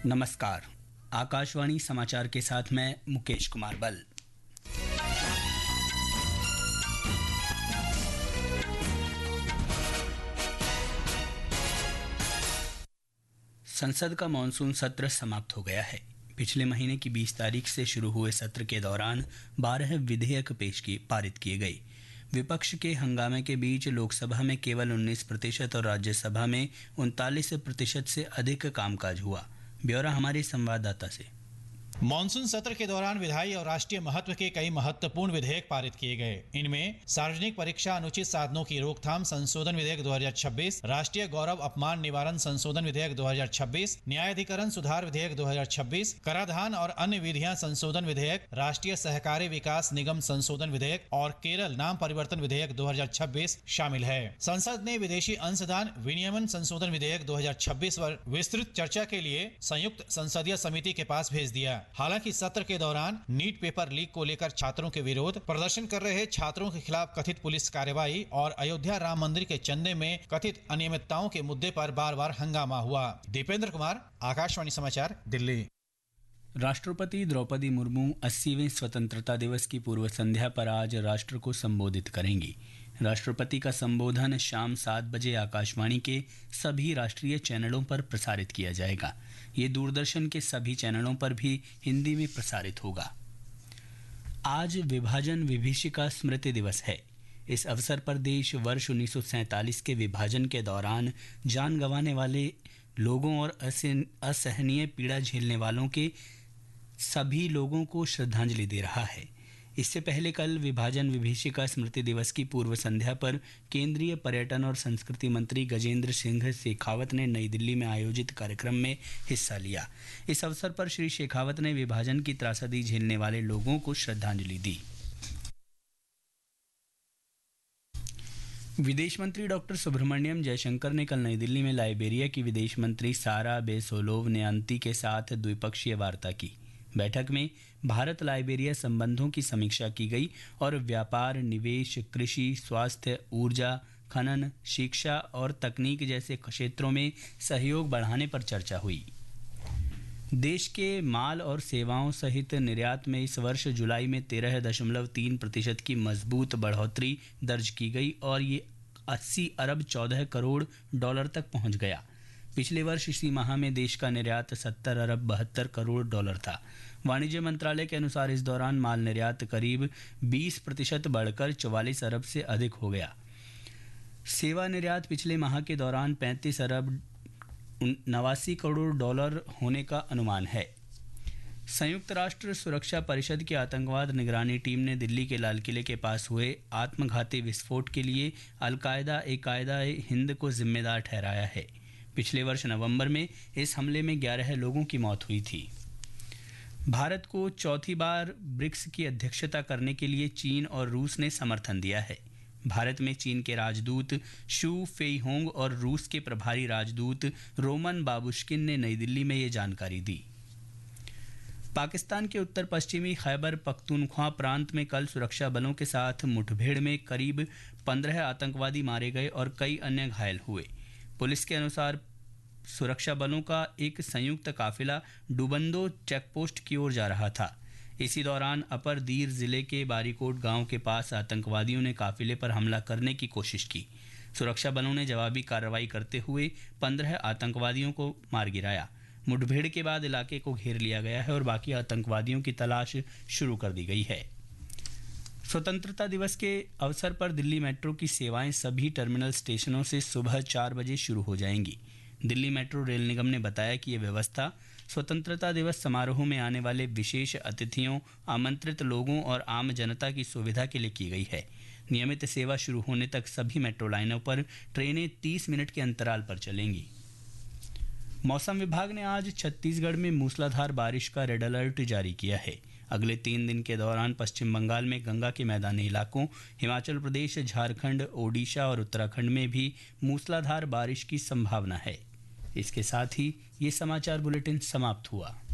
नमस्कार। आकाशवाणी समाचार के साथ मैं मुकेश कुमार बल। संसद का मानसून सत्र समाप्त हो गया है। पिछले महीने की 20 तारीख से शुरू हुए सत्र के दौरान 12 विधेयक पारित किए गए। विपक्ष के हंगामे के बीच लोकसभा में केवल 19% और राज्यसभा में 39% से अधिक कामकाज हुआ। ब्यौरा हमारे संवाददाता से। मानसून सत्र के दौरान विधायी और राष्ट्रीय महत्व के कई महत्वपूर्ण विधेयक पारित किए गए। इनमें सार्वजनिक परीक्षा अनुचित साधनों की रोकथाम संशोधन विधेयक 2026, राष्ट्रीय गौरव अपमान निवारण संशोधन विधेयक 2026, न्यायाधिकरण सुधार विधेयक 2026, कराधान और अन्य विधियां संशोधन विधेयक, राष्ट्रीय सहकारी विकास निगम संशोधन विधेयक और केरल नाम परिवर्तन विधेयक 2026 शामिल है। संसद ने विदेशी अंशदान विनियमन संशोधन विधेयक 2026 पर विस्तृत चर्चा के लिए संयुक्त संसदीय समिति के पास भेज दिया। हालांकि सत्र के दौरान नीट पेपर लीक को लेकर छात्रों के विरोध, प्रदर्शन कर रहे छात्रों के खिलाफ कथित पुलिस कार्रवाई और अयोध्या राम मंदिर के चंदे में कथित अनियमितताओं के मुद्दे पर बार बार हंगामा हुआ। दीपेंद्र कुमार, आकाशवाणी समाचार, दिल्ली। राष्ट्रपति द्रौपदी मुर्मू 80वें स्वतंत्रता दिवस की पूर्व संध्या पर आज राष्ट्र को संबोधित करेंगी। राष्ट्रपति का संबोधन शाम 7 बजे आकाशवाणी के सभी राष्ट्रीय चैनलों पर प्रसारित किया जाएगा। ये दूरदर्शन के सभी चैनलों पर भी हिंदी में प्रसारित होगा। आज विभाजन विभीषिका स्मृति दिवस है। इस अवसर पर देश वर्ष 1947 के विभाजन के दौरान जान गंवाने वाले लोगों और असहनीय पीड़ा झेलने वालों के सभी लोगों को श्रद्धांजलि दे रहा है। इससे पहले कल विभाजन विभीषिका स्मृति दिवस की पूर्व संध्या पर केंद्रीय पर्यटन और संस्कृति मंत्री गजेंद्र सिंह शेखावत ने नई दिल्ली में आयोजित कार्यक्रम में हिस्सा लिया। इस अवसर पर श्री शेखावत ने विभाजन की त्रासदी झेलने वाले लोगों को श्रद्धांजलि दी। विदेश मंत्री डॉक्टर सुब्रमण्यम जयशंकर ने कल नई दिल्ली में लाइबेरिया की विदेश मंत्री सारा बेसोलोव-न्यांती के साथ द्विपक्षीय वार्ता की। बैठक में भारत लाइबेरिया संबंधों की समीक्षा की गई और व्यापार, निवेश, कृषि, स्वास्थ्य, ऊर्जा, खनन, शिक्षा और तकनीक जैसे क्षेत्रों में सहयोग बढ़ाने पर चर्चा हुई। देश के माल और सेवाओं सहित निर्यात में इस वर्ष जुलाई में 13.3% की मजबूत बढ़ोतरी दर्ज की गई और ये 80 अरब 14 करोड़ डॉलर तक पहुंच गया। पिछले वर्ष इसी माह में देश का निर्यात 70 अरब 72 करोड़ डॉलर था। वाणिज्य मंत्रालय के अनुसार इस दौरान माल निर्यात करीब 20% बढ़कर 44 अरब से अधिक हो गया। सेवा निर्यात पिछले माह के दौरान 35 अरब 89 करोड़ डॉलर होने का अनुमान है। संयुक्त राष्ट्र सुरक्षा परिषद की आतंकवाद निगरानी टीम ने दिल्ली के लाल किले के पास हुए आत्मघाती विस्फोट के लिए अल-कायदा हिंद को जिम्मेदार ठहराया है। पिछले वर्ष नवंबर में इस हमले में 11 लोगों की मौत हुई थी। भारत को चौथी बार ब्रिक्स की अध्यक्षता करने के लिए चीन और रूस ने समर्थन दिया है। भारत में चीन के राजदूत शू फेईहोंग और रूस के प्रभारी राजदूत रोमन बाबुश्किन ने नई दिल्ली में ये जानकारी दी। पाकिस्तान के उत्तर पश्चिमी खैबर पख्तूनख्वा प्रांत में कल सुरक्षा बलों के साथ मुठभेड़ में करीब 15 आतंकवादी मारे गए और कई अन्य घायल हुए। पुलिस के अनुसार सुरक्षा बलों का एक संयुक्त काफिला डुबंदो चेकपोस्ट की ओर जा रहा था। इसी दौरान अपर दीर जिले के बारीकोट गांव के पास आतंकवादियों ने काफिले पर हमला करने की कोशिश की। सुरक्षा बलों ने जवाबी कार्रवाई करते हुए 15 आतंकवादियों को मार गिराया। मुठभेड़ के बाद इलाके को घेर लिया गया है और बाकी आतंकवादियों की तलाश शुरू कर दी गई है। स्वतंत्रता दिवस के अवसर पर दिल्ली मेट्रो की सेवाएं सभी टर्मिनल स्टेशनों से सुबह 4 बजे शुरू हो जाएंगी। दिल्ली मेट्रो रेल निगम ने बताया कि यह व्यवस्था स्वतंत्रता दिवस समारोह में आने वाले विशेष अतिथियों, आमंत्रित लोगों और आम जनता की सुविधा के लिए की गई है। नियमित सेवा शुरू होने तक सभी मेट्रो लाइनों पर ट्रेनें 30 मिनट के अंतराल पर चलेंगी। मौसम विभाग ने आज छत्तीसगढ़ में मूसलाधार बारिश का रेड अलर्ट जारी किया है। अगले 3 दिन के दौरान पश्चिम बंगाल में गंगा के मैदानी इलाकों, हिमाचल प्रदेश, झारखंड, ओडिशा और उत्तराखंड में भी मूसलाधार बारिश की संभावना है। इसके साथ ही ये समाचार बुलेटिन समाप्त हुआ।